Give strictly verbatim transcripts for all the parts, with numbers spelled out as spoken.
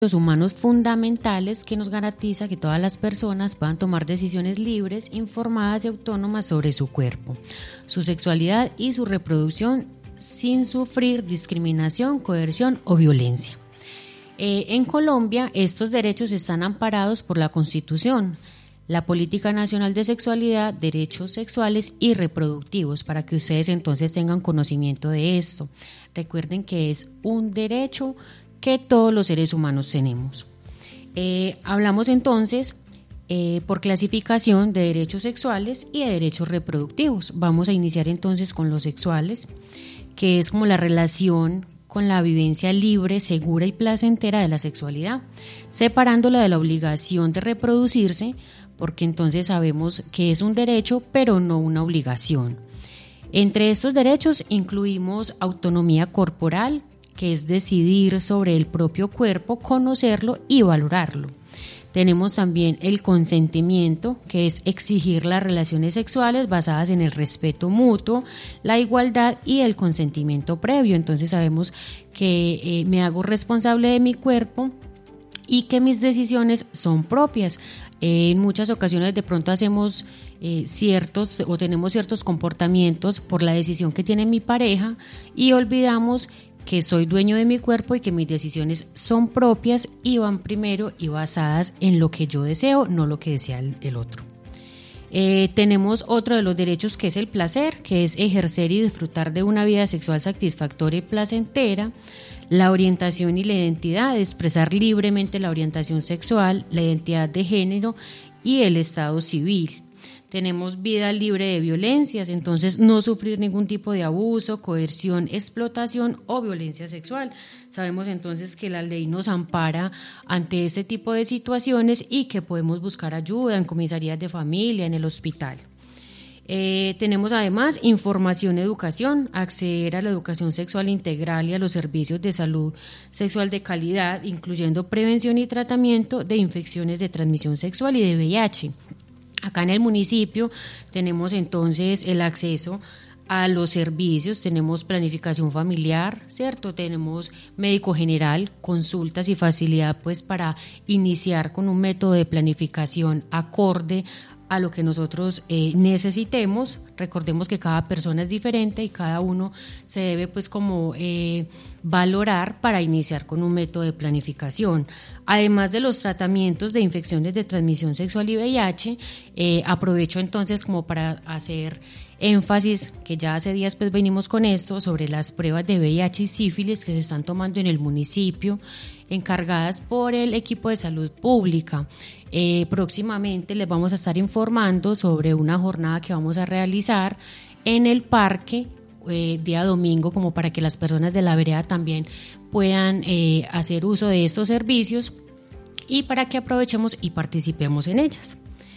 los humanos fundamentales que nos garantiza que todas las personas puedan tomar decisiones libres, informadas y autónomas sobre su cuerpo, su sexualidad y su reproducción sin sufrir discriminación, coerción o violencia. Eh, en Colombia, estos derechos están amparados por la Constitución, la Política Nacional de Sexualidad, Derechos Sexuales y Reproductivos, para que ustedes entonces tengan conocimiento de esto. Recuerden que es un derecho que todos los seres humanos tenemos. Eh, hablamos entonces eh, por clasificación de derechos sexuales y de derechos reproductivos. Vamos a iniciar entonces con los sexuales, que es como la relación con la vivencia libre, segura y placentera de la sexualidad, separándola de la obligación de reproducirse, porque entonces sabemos que es un derecho, pero no una obligación. Entre estos derechos incluimos autonomía corporal, que es decidir sobre el propio cuerpo, conocerlo y valorarlo. Tenemos también el consentimiento, que es exigir las relaciones sexuales basadas en el respeto mutuo, la igualdad y el consentimiento previo. Entonces sabemos que eh, me hago responsable de mi cuerpo y que mis decisiones son propias. Eh, en muchas ocasiones de pronto hacemos eh, ciertos o tenemos ciertos comportamientos por la decisión que tiene mi pareja y olvidamos que soy dueño de mi cuerpo y que mis decisiones son propias y van primero y basadas en lo que yo deseo, no lo que desea el, el otro. Eh, tenemos otro de los derechos, que es el placer, que es ejercer y disfrutar de una vida sexual satisfactoria y placentera. La orientación y la identidad, expresar libremente la orientación sexual, la identidad de género y el estado civil. Tenemos vida libre de violencias, entonces no sufrir ningún tipo de abuso, coerción, explotación o violencia sexual. Sabemos entonces que la ley nos ampara ante este tipo de situaciones y que podemos buscar ayuda en comisarías de familia, en el hospital. Eh, tenemos además información, educación, acceder a la educación sexual integral y a los servicios de salud sexual de calidad, incluyendo prevención y tratamiento de infecciones de transmisión sexual y de V I H. Acá en el municipio tenemos entonces el acceso a los servicios, tenemos planificación familiar, ¿cierto? Tenemos médico general, consultas y facilidad pues para iniciar con un método de planificación acorde a lo que nosotros eh, necesitemos. Recordemos que cada persona es diferente y cada uno se debe pues como eh, valorar para iniciar con un método de planificación. Además de los tratamientos de infecciones de transmisión sexual y V I H, eh, aprovecho entonces como para hacer énfasis, que ya hace días pues venimos con esto, sobre las pruebas de V I H y sífilis que se están tomando en el municipio, encargadas por el equipo de salud pública. Eh, próximamente les vamos a estar informando sobre una jornada que vamos a realizar en el parque eh, día domingo, como para que las personas de la vereda también puedan eh, hacer uso de estos servicios y para que aprovechemos y participemos en ellas.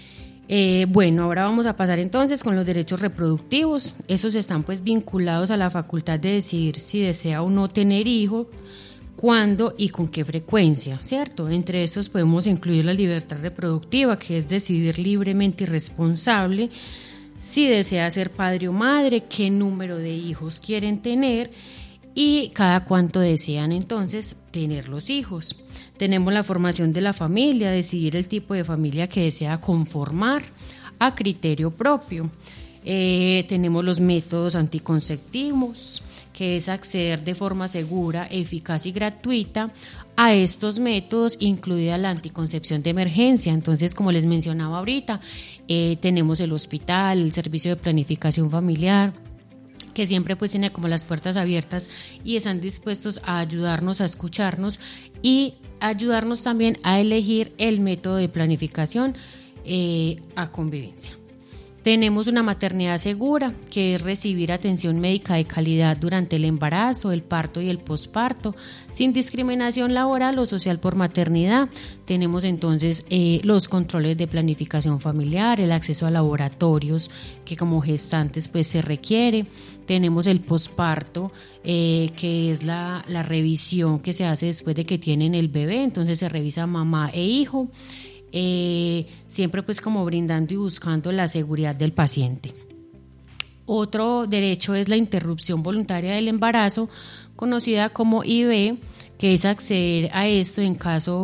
Eh, bueno, ahora vamos a pasar entonces con los derechos reproductivos. Esos están pues vinculados a la facultad de decidir si desea o no tener hijos, cuándo y con qué frecuencia, ¿cierto? Entre estos podemos incluir la libertad reproductiva, que es decidir libremente y responsable si desea ser padre o madre, qué número de hijos quieren tener y cada cuánto desean entonces tener los hijos. Tenemos la formación de la familia, decidir el tipo de familia que desea conformar a criterio propio. Eh, tenemos los métodos anticonceptivos, que es acceder de forma segura, eficaz y gratuita a estos métodos, incluida la anticoncepción de emergencia. Entonces, como les mencionaba ahorita, eh, tenemos el hospital, el servicio de planificación familiar, que siempre pues tiene como las puertas abiertas y están dispuestos a ayudarnos, a escucharnos y ayudarnos también a elegir el método de planificación eh, a convivencia. Tenemos una maternidad segura, que es recibir atención médica de calidad durante el embarazo, el parto y el posparto, sin discriminación laboral o social por maternidad. Tenemos entonces eh, los controles de planificación familiar, el acceso a laboratorios que como gestantes pues se requiere. Tenemos el posparto, eh, que es la, la revisión que se hace después de que tienen el bebé, entonces se revisa mamá e hijo. Eh, siempre pues como brindando y buscando la seguridad del paciente. Otro derecho es la interrupción voluntaria del embarazo, conocida como I V, que es acceder a esto en caso